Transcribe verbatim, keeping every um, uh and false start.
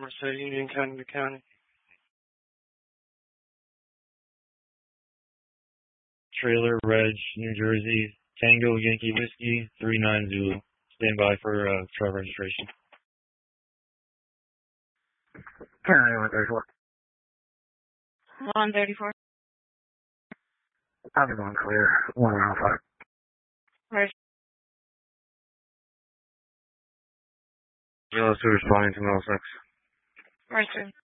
Somerset, Union County, County. Trailer, Reg, New Jersey, Tango, Yankee Whiskey, three nine Zulu. Stand by for uh, truck registration. one thirty-four. one thirty-four. I'm going clear. one oh five. Right. Yellow two responding to Middlesex. Right, sir.